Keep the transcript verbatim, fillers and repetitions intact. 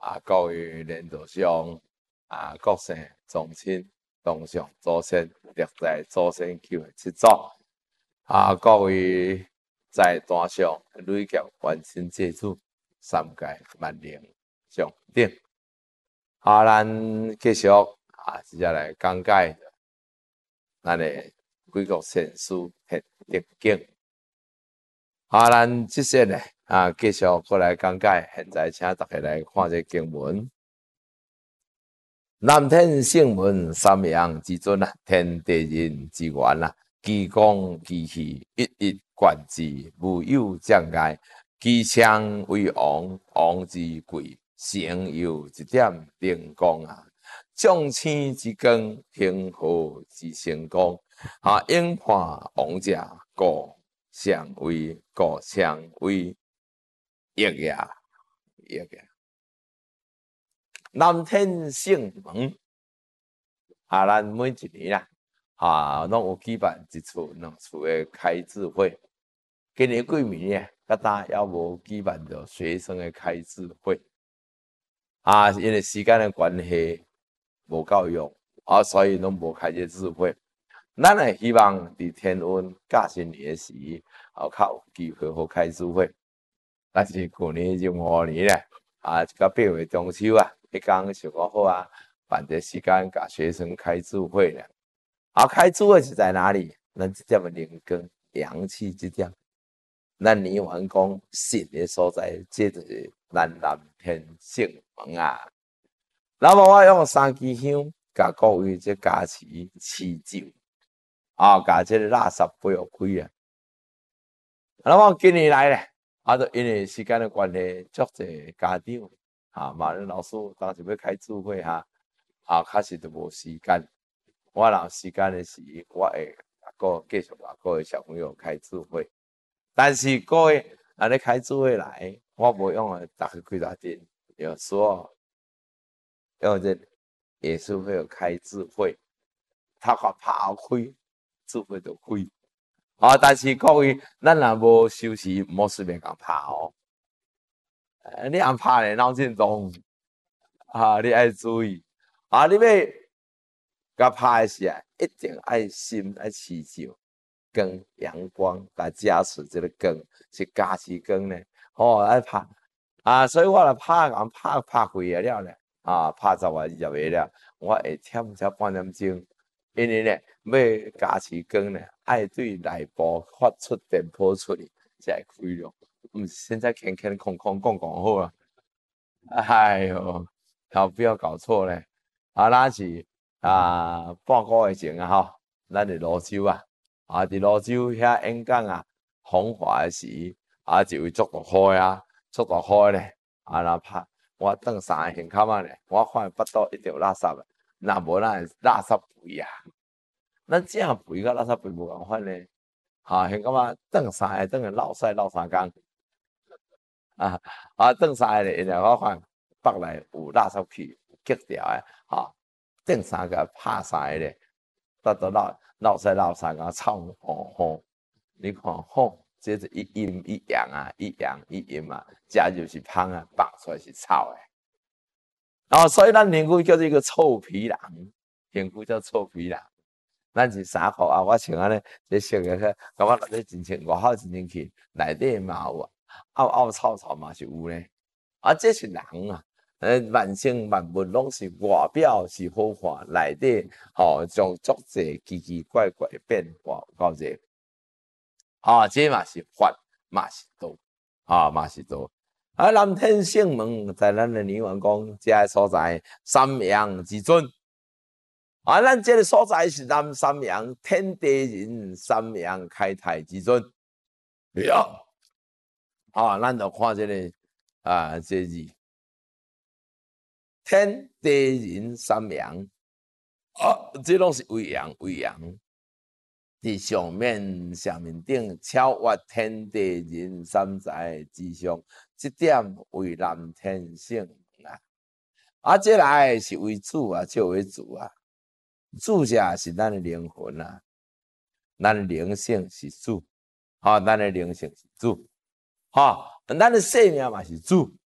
啊，各位领导上啊，国姓宗亲，同上祖先，历代祖先求的七祖啊，各位在单上累劫完成祭祖，三界万灵上顶。啊，咱继续啊，接下来讲解咱的几个先师特特景。啊，咱即些呢啊，继续过来讲解。现在请大家来看这经文。南天圣文三阳之尊啊，天地人之源啊，其功其气，一一贯之，无有障碍。其强为王，王之贵，成有一点灵光啊。众星之光，平和之成功啊，应判王者，故相为，故相为益呀，益呀。南天圣门啊，咱每一年啦，啊，拢有举办一次两次的开智会。今年过年呢，甲呾也无举办着学生的开智会，啊，因为时间的关系无够用，啊，所以拢无开这智会。咱也希望伫天恩驾新年时，啊，较有机会好开智会。但是去年就五年咧，啊，到八月中秋啊，迄天想讲好啊，办这时间甲学生开智会咧。啊，开智会是在哪里？咱这点的灵根、阳气这点，咱年完讲神的所在，这就是咱南天圣门啊。那么我用三支香，甲各位这加持祈咒，啊，甲这个垃圾不要开啊。那么今年来咧。啊，就因为时间的关系，足侪家长啊，马人老师当时要开智慧哈，啊，确实就无时间。我若有时间的时，我会个继续甲各位小朋友开智慧。但是各位啊，你开智慧来，我无用啊，大概几大点，有时候用这也是会有开智慧，他讲拍开，智慧就开。啊！但是各位，咱若无休息，毋好随便甲拍哦。呃，你按拍咧，脑震动啊！你爱注意啊！你要甲拍的时啊，一定爱心爱祈求光阳光，甲加持这个光是加持光呢。哦，爱拍啊！所以我来拍，甲拍拍开了咧，啊，拍十外二十个了，我会忝才半点钟。因为咧，要加持光咧，爱对内部发出电波出去，才会开咯。嗯，现在空空空空讲讲好啊。哎哟，好不要搞错咧。啊，咱是啊半个月前啊吼，咱伫泸州啊，啊伫泸州遐演讲啊，风华的时，啊一位足大雨啊，足大雨咧，啊若拍我等三个现口仔咧，我看巴肚一定有垃圾啊。那无咱垃圾肥啊，咱正肥甲垃圾肥无共款咧，哈，现感觉等三个等下落屎落三工，啊啊等三个咧，然后我看北内有垃圾去激掉诶，哈，等三个拍三个咧，得得落落屎落三工臭吼吼，你看吼，这是一阴一阳啊，一阳一阴啊，这就是香啊，放出来是臭诶。然后，所以咱评估叫做一个臭皮囊，评估叫臭皮囊。咱是衫裤啊，我穿安尼，这色个个，感觉内底真清，外口真清气，内底嘛有凹凹臭臭嘛是有咧。啊，这是人啊，呃，万生万物拢是外表是好看，内底吼将足侪奇奇怪怪变化到这。啊，这嘛是法，嘛是道，啊，嘛是道。啊，南天圣门在咱的年员讲，这个所在三阳之尊。啊，咱这个所在是南三阳天地人三阳开泰之尊。呀，啊，咱就看这个啊，这字天地人三阳。啊，这拢是为阳为阳。伫上面上面顶超越天地人三才之上，这点为南天圣啊。啊，这来是为主啊，就为主啊。主者是咱的灵魂啊，咱的灵性是主，哈、哦，咱的灵性是主，哈、哦，咱的生命嘛是主，